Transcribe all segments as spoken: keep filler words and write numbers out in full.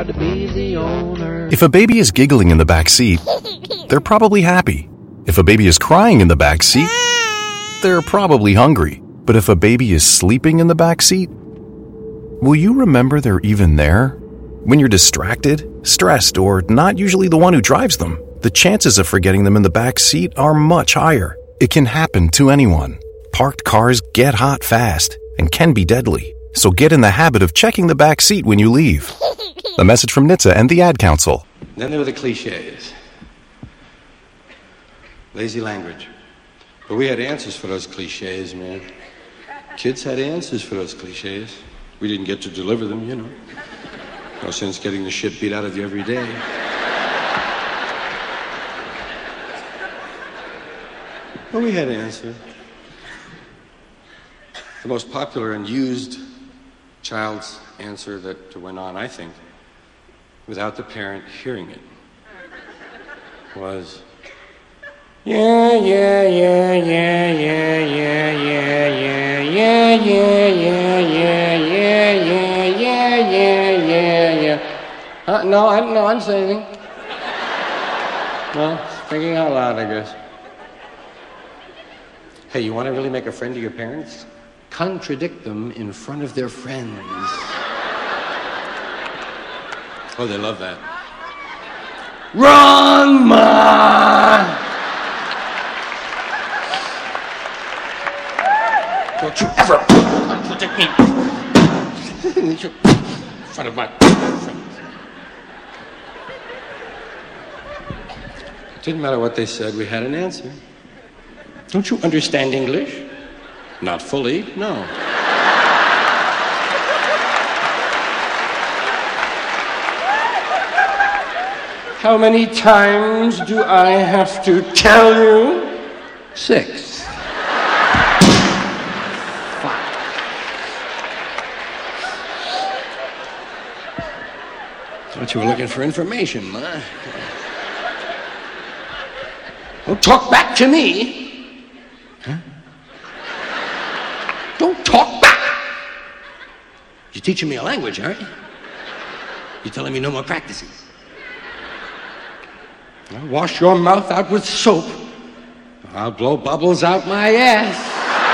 If a baby is giggling in the back seat, they're probably happy. If a baby is crying in the back seat, they're probably hungry. But if a baby is sleeping in the back seat, will you remember they're even there? When you're distracted, stressed, or not usually the one who drives them, the chances of forgetting them in the back seat are much higher. It can happen to anyone. Parked cars get hot fast and can be deadly. So get in the habit of checking the back seat when you leave. A message from N H T S A and the Ad Council. Then there were the cliches. Lazy language. But we had answers for those cliches, man. Kids had answers for those cliches. We didn't get to deliver them, you know. No sense getting the shit beat out of you every day. But we had answers. The most popular and used child's answer that went on, I think, without the parent hearing it, was, yeah, yeah, yeah, yeah, yeah, yeah, yeah, yeah, yeah, yeah, yeah, yeah, yeah, yeah, yeah, yeah, yeah, yeah. Uh, no, I no, I didn't say anything. No, thinking out loud, I guess. Hey, you want to really make a friend of your parents? Contradict them in front of their friends. Oh, they love that. Wrong, Ma! Don't you ever contradict me in front of my friends. Didn't matter what they said, we had an answer. Don't you understand English? Not fully, no. How many times do I have to tell you? Six. Five. Thought you were looking for information, Ma. Don't talk back to me. Huh? Don't talk back. You're teaching me a language, aren't you? You're telling me no more practicing. I'll wash your mouth out with soap. I'll blow bubbles out my ass.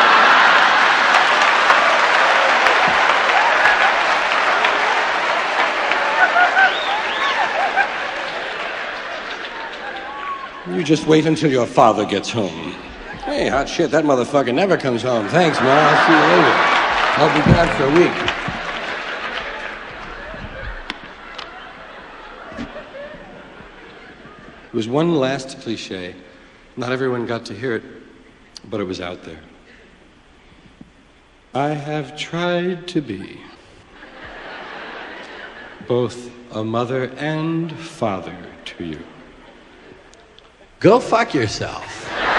You just wait until your father gets home. Hey, hot shit, that motherfucker never comes home. Thanks, Ma. I'll see you later. I'll be back for a week. It was one last cliche. Not everyone got to hear it, but it was out there. I have tried to be both a mother and father to you. Go fuck yourself.